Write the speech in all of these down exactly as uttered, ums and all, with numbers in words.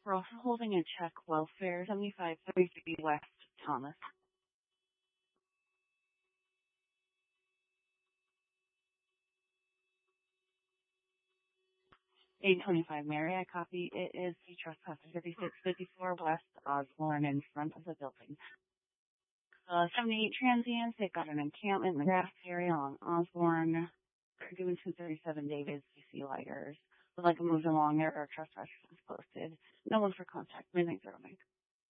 We're also holding a check welfare, seventy-five thirty-three West Thomas. eight twenty-five Mary, I copy. It is the trespass fifty-six fifty-four West Osborne in front of the building. Uh, seventy-eight transients. They've got an encampment in the grass area on Osborne. They're doing two thirty-seven Davis C C lighters. Would like to move along there. Our trespass is posted. No one for contact. Midnight zero nine.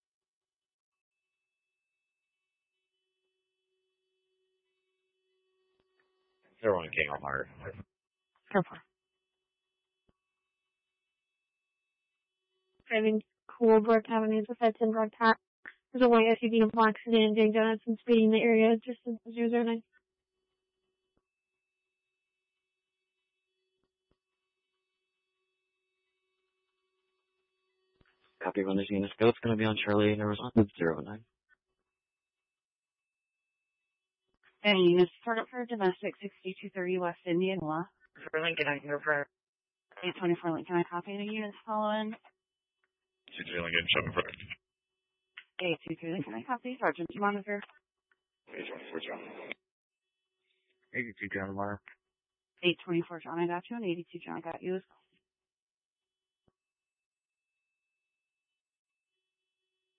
Zero one King Omar. So far. Driving Coolbrook Avenue with that ten broad cat. There's a white S U V in black sedan doing donuts and speeding in the area just zero zero nine. Copy when there's units go. It's going to be on Charlie and responsive zero nine. And units start up for domestic sixty-two thirty West Indian Law. For Lincoln, I can go for eight twenty-four Lincoln, I copy. The units following. two three Lincoln, seven foot. eight two three Lincoln, I copy. Sergeant, monitor. eight twenty-four John. eighty-two John Lamar. eight twenty-four John, I got you. And eighty-two John, I got you as well.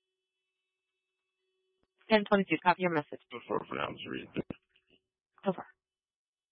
ten twenty-two, copy your message. So far for now, read. So far.